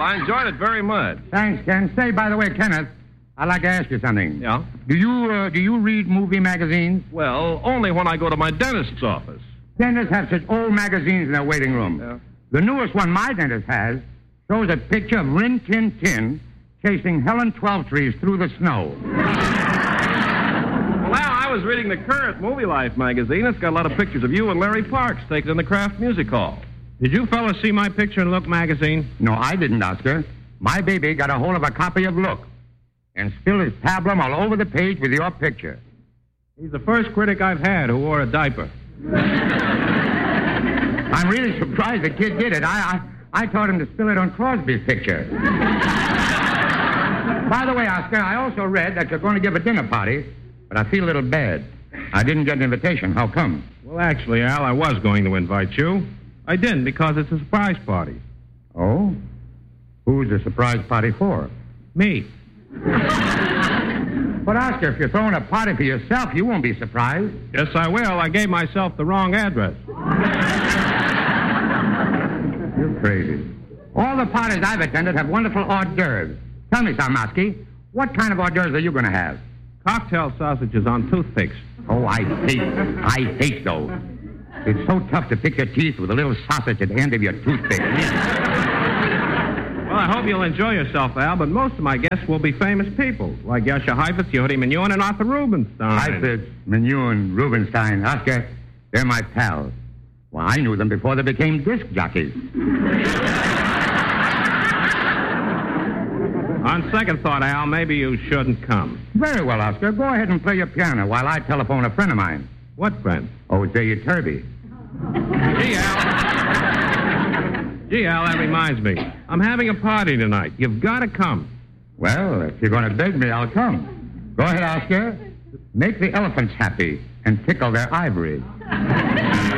I enjoyed it very much. Thanks, Ken. Say, by the way, Kenneth, I'd like to ask you something. Yeah? Do you read movie magazines? Well, only when I go to my dentist's office. Dentists have such old magazines in their waiting room. Yeah. The newest one my dentist has shows a picture of Rin Tin Tin chasing Helen Twelvetrees through the snow. Well, now, I was reading the current Movie Life magazine. It's got a lot of pictures of you and Larry Parks taken in the Kraft Music Hall. Did you fellas see my picture in Look magazine? No, I didn't, Oscar. My baby got a hold of a copy of Look and spilled his pablum all over the page with your picture. He's the first critic I've had who wore a diaper. I'm really surprised the kid did it. I taught him to spill it on Crosby's picture. By the way, Oscar, I also read that you're going to give a dinner party, but I feel a little bad. I didn't get an invitation. How come? Well, actually, Al, I was going to invite you. I didn't because it's a surprise party. Oh? Who's the surprise party for? Me. But, Oscar, if you're throwing a party for yourself, you won't be surprised. Yes, I will. I gave myself the wrong address. You're crazy. All the parties I've attended have wonderful hors d'oeuvres. Tell me, Salmasky, what kind of hors d'oeuvres are you going to have? Cocktail sausages on toothpicks. Oh, I hate those. It's so tough to pick your teeth with a little sausage at the end of your toothpick. Well, I hope you'll enjoy yourself, Al, but most of my guests will be famous people, like Yasha Heifetz, Yehudi Menuhin, and Arthur Rubinstein. Heifetz, Menuhin, Rubinstein, Oscar, they're my pals. Well, I knew them before they became disc jockeys. On second thought, Al, maybe you shouldn't come. Very well, Oscar. Go ahead and play your piano while I telephone a friend of mine. What friend? Oh, J.E. Turby. Gee, Al, that reminds me. I'm having a party tonight. You've got to come. Well, if you're going to beg me, I'll come. Go ahead, Oscar. Make the elephants happy and tickle their ivories.